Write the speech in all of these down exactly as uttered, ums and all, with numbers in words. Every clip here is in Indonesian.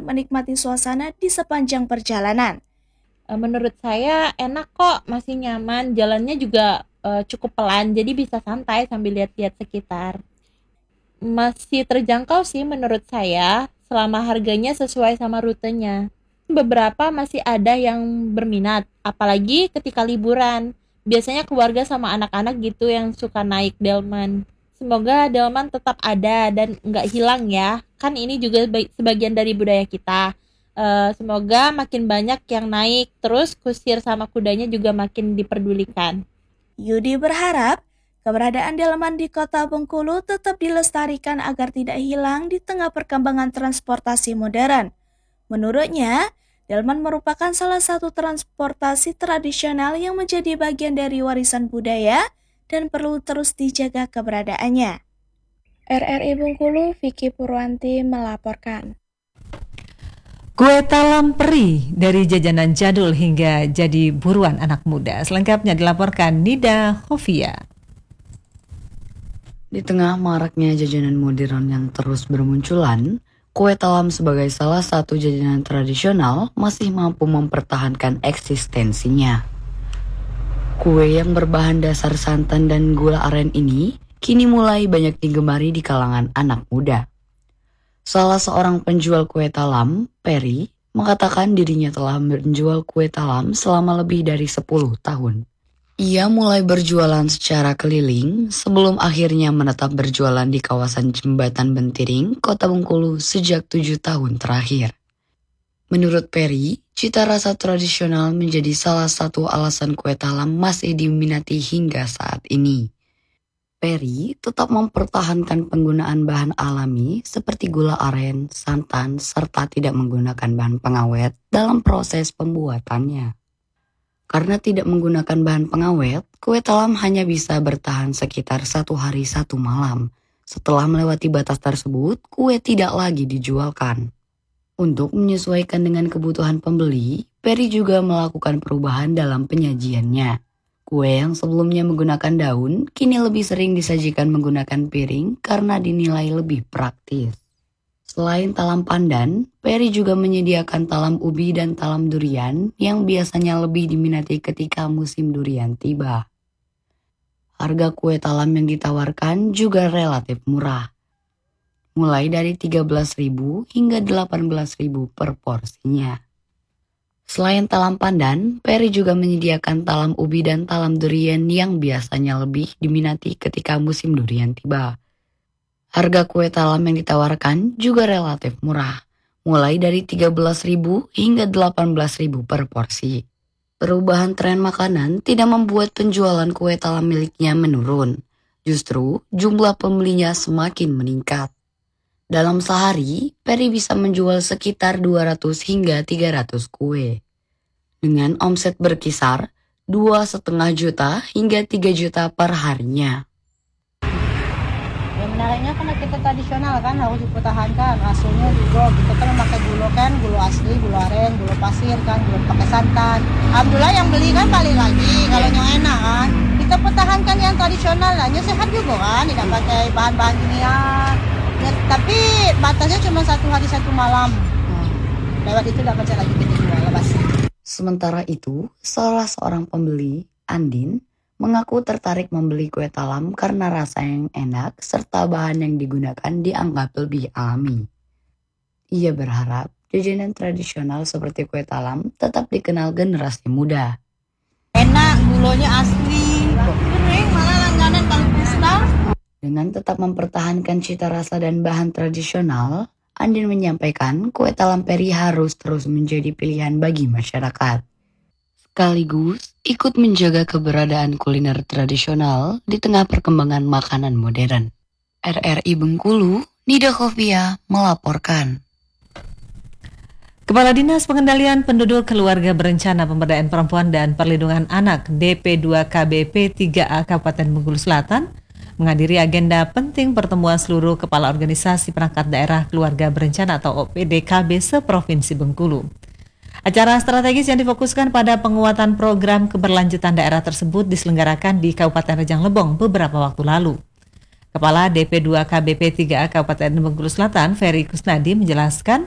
menikmati suasana di sepanjang perjalanan. Eh, Menurut saya enak kok, masih nyaman, jalannya juga eh, cukup pelan, jadi bisa santai sambil lihat-lihat sekitar. Masih terjangkau sih menurut saya, selama harganya sesuai sama rutenya. Beberapa masih ada yang berminat, apalagi ketika liburan. Biasanya keluarga sama anak-anak gitu yang suka naik delman. Semoga delman tetap ada dan nggak hilang ya. Kan ini juga sebagian dari budaya kita. Eh, semoga makin banyak yang naik, terus kusir sama kudanya juga makin diperdulikan. Yudi berharap keberadaan delman di kota Bengkulu tetap dilestarikan agar tidak hilang di tengah perkembangan transportasi modern. Menurutnya, delman merupakan salah satu transportasi tradisional yang menjadi bagian dari warisan budaya dan perlu terus dijaga keberadaannya. R R I Bengkulu, Vicky Purwanti melaporkan. Kue talam peri dari jajanan jadul hingga jadi buruan anak muda. Selengkapnya dilaporkan Nida Hovia. Di tengah maraknya jajanan modern yang terus bermunculan, kue talam sebagai salah satu jajanan tradisional masih mampu mempertahankan eksistensinya. Kue yang berbahan dasar santan dan gula aren ini kini mulai banyak digemari di kalangan anak muda. Salah seorang penjual kue talam, Perry, mengatakan dirinya telah menjual kue talam selama lebih dari sepuluh tahun. Ia mulai berjualan secara keliling sebelum akhirnya menetap berjualan di kawasan Jembatan Bentiring, Kota Bengkulu sejak tujuh tahun terakhir. Menurut Perry, cita rasa tradisional menjadi salah satu alasan kue talam masih diminati hingga saat ini. Perry tetap mempertahankan penggunaan bahan alami seperti gula aren, santan, serta tidak menggunakan bahan pengawet dalam proses pembuatannya. Karena tidak menggunakan bahan pengawet, kue talam hanya bisa bertahan sekitar satu hari satu malam. Setelah melewati batas tersebut, kue tidak lagi dijualkan. Untuk menyesuaikan dengan kebutuhan pembeli, Perry juga melakukan perubahan dalam penyajiannya. Kue yang sebelumnya menggunakan daun, kini lebih sering disajikan menggunakan piring karena dinilai lebih praktis. Selain talam pandan, Perry juga menyediakan talam ubi dan talam durian yang biasanya lebih diminati ketika musim durian tiba. Harga kue talam yang ditawarkan juga relatif murah, mulai dari tiga belas ribu hingga delapan belas ribu per porsinya. Selain talam pandan, Perry juga menyediakan talam ubi dan talam durian yang biasanya lebih diminati ketika musim durian tiba. Harga kue talam yang ditawarkan juga relatif murah, mulai dari tiga belas ribu hingga delapan belas ribu per porsi. Perubahan tren makanan tidak membuat penjualan kue talam miliknya menurun. Justru jumlah pembelinya semakin meningkat. Dalam sehari, Perry bisa menjual sekitar dua ratus hingga tiga ratus kue. Dengan omset berkisar dua koma lima juta hingga tiga juta per harinya. Ya menariknya karena kita tradisional kan harus dipertahankan. Hasilnya juga kita kan memakai gula kan, gula asli, gula aren, gula pasir kan, belum pakai santan. Alhamdulillah yang beli kan balik lagi kalau yang enak kan. Kita pertahankan yang tradisional lah, ya sehat juga kan, tidak pakai bahan-bahan kimia. Ya, tapi batasnya cuma satu hari satu malam. Hmm. Lewat itu dapat lagi kita jual basi. Sementara itu, salah seorang pembeli, Andin, mengaku tertarik membeli kue talam karena rasa yang enak serta bahan yang digunakan dianggap lebih alami. Ia berharap jajanan tradisional seperti kue talam tetap dikenal generasi muda. Enak, gulanya asli, kering malah langganan kalau pesta. Dengan tetap mempertahankan cita rasa dan bahan tradisional, Andin menyampaikan kue talam Perry harus terus menjadi pilihan bagi masyarakat. Sekaligus ikut menjaga keberadaan kuliner tradisional di tengah perkembangan makanan modern. R R I Bengkulu, Nida Hovia melaporkan. Kepala Dinas Pengendalian Penduduk Keluarga Berencana Pemberdayaan Perempuan dan Perlindungan Anak D P dua K B P tiga A Kabupaten Bengkulu Selatan menghadiri agenda penting pertemuan seluruh kepala organisasi perangkat daerah keluarga berencana atau O P D K B se-Provinsi Bengkulu. Acara strategis yang difokuskan pada penguatan program keberlanjutan daerah tersebut diselenggarakan di Kabupaten Rejang Lebong beberapa waktu lalu. Kepala D P dua K B P tiga A Kabupaten Bengkulu Selatan, Ferry Kusnadi, menjelaskan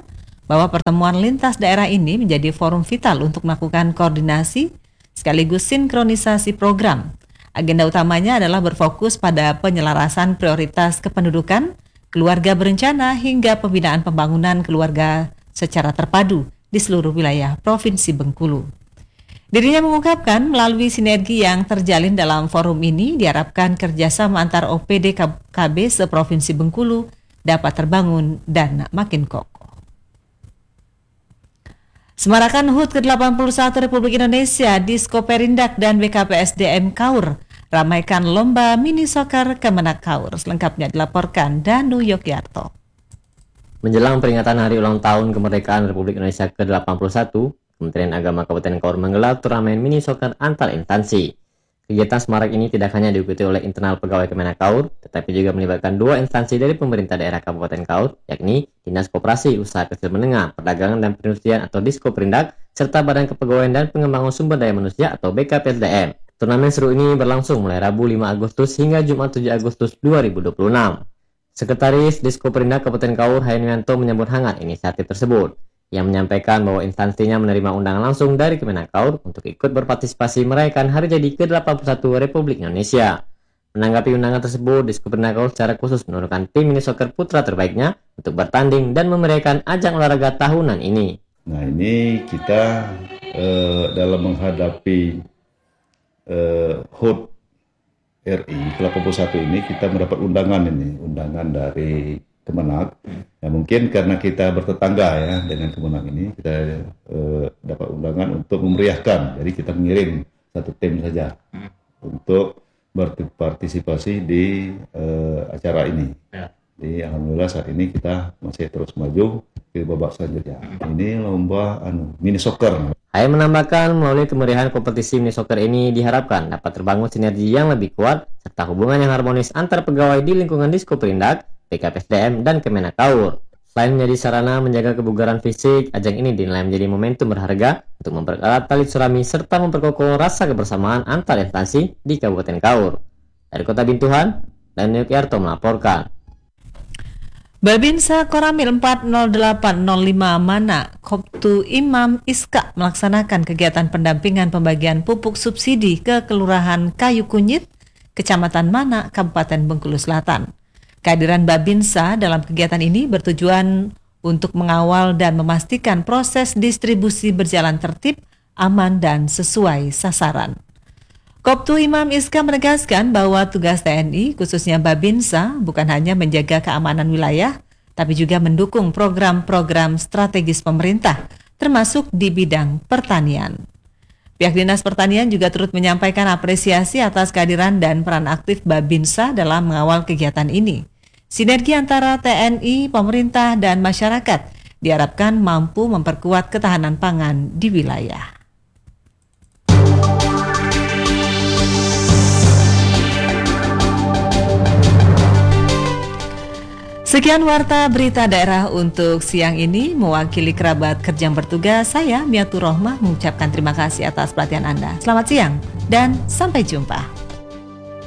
bahwa pertemuan lintas daerah ini menjadi forum vital untuk melakukan koordinasi sekaligus sinkronisasi program. Agenda utamanya adalah berfokus pada penyelarasan prioritas kependudukan, keluarga berencana hingga pembinaan pembangunan keluarga secara terpadu di seluruh wilayah Provinsi Bengkulu. Dirinya mengungkapkan melalui sinergi yang terjalin dalam forum ini diharapkan kerjasama antar O P D K B se-Provinsi Bengkulu dapat terbangun dan makin kokoh. Semarakan H U T ke delapan puluh satu Republik Indonesia, Diskoperindak dan B K P S D M Kaur ramaikan lomba mini soccer Kemenak Kaur. Selengkapnya dilaporkan Danu Yogyarto. Menjelang peringatan Hari Ulang Tahun Kemerdekaan Republik Indonesia ke delapan puluh satu, Kementerian Agama Kabupaten Kaur menggelar turnamen mini soccer antar instansi. Kegiatan semarak ini tidak hanya diikuti oleh internal pegawai Kemenak Kaur, tetapi juga melibatkan dua instansi dari pemerintah daerah Kabupaten Kaur, yakni Dinas Koperasi, Usaha Kecil Menengah, Perdagangan dan Perindustrian atau Diskoperindak, serta Badan Kepegawaian dan Pengembangan Sumber Daya Manusia atau B K P S D M. Turnamen seru ini berlangsung mulai Rabu lima Agustus hingga Jumat tujuh Agustus dua ribu dua puluh enam. Sekretaris Diskoperindak Kabupaten Kaur, Hayanianto, menyambut hangat inisiatif tersebut. Yang menyampaikan bahwa instansinya menerima undangan langsung dari Kemenak Kaur untuk ikut berpartisipasi merayakan Hari Jadi ke delapan puluh satu Republik Indonesia. Menanggapi undangan tersebut, Diskoperindak Kaur secara khusus menurunkan tim mini soccer putra terbaiknya untuk bertanding dan memeriahkan ajang olahraga tahunan ini. Nah, ini kita eh, dalam menghadapi eh, H U T R I ke delapan puluh satu ini kita mendapat undangan ini, undangan dari Kemenak. Ya, mungkin karena kita bertetangga ya dengan Kemenak ini, kita eh, dapat undangan untuk memeriahkan. Jadi kita mengirim satu tim saja untuk berpartisipasi di eh, acara ini. Ya. Jadi alhamdulillah saat ini kita masih terus maju ke babak selanjutnya. Ini lomba anu mini soccer. Hayat menambahkan melalui kemeriahan kompetisi mini soccer ini diharapkan dapat terbangun sinergi yang lebih kuat serta hubungan yang harmonis antar pegawai di lingkungan Diskoperindak, B K P S D M, dan Kemenak Kaur. Selain menjadi sarana menjaga kebugaran fisik, ajang ini dinilai menjadi momentum berharga untuk mempererat tali silaturahmi serta memperkokoh rasa kebersamaan antar instansi di Kabupaten Kaur. Dari Kota Bintuhan, Danu Yogyarto melaporkan. Babinsa Koramil empat nol delapan nol lima Mana, Koptu Imam Iska melaksanakan kegiatan pendampingan pembagian pupuk subsidi ke Kelurahan Kayu Kunyit, Kecamatan Mana, Kabupaten Bengkulu Selatan. Kehadiran Babinsa dalam kegiatan ini bertujuan untuk mengawal dan memastikan proses distribusi berjalan tertib, aman, dan sesuai sasaran. Koptu Imam Iska menegaskan bahwa tugas T N I, khususnya Babinsa, bukan hanya menjaga keamanan wilayah, tapi juga mendukung program-program strategis pemerintah, termasuk di bidang pertanian. Pihak Dinas Pertanian juga turut menyampaikan apresiasi atas kehadiran dan peran aktif Babinsa dalam mengawal kegiatan ini. Sinergi antara T N I, pemerintah, dan masyarakat diharapkan mampu memperkuat ketahanan pangan di wilayah. Sekian warta berita daerah untuk siang ini. Mewakili kerabat kerja yang bertugas, saya Miatur Rohmah mengucapkan terima kasih atas perhatian Anda. Selamat siang dan sampai jumpa.